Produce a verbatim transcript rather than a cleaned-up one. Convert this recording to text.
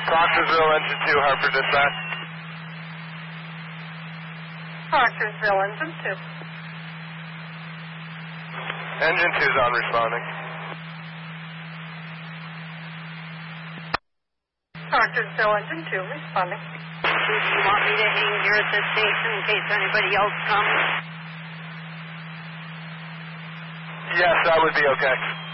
Proctorsville, Engine two, Hartford dispatch. Proctorsville, Engine two. Engine two's on responding. Proctorsville, Engine two, responding. Do you want me to hang here at the station in case anybody else comes? Yes, that would be okay.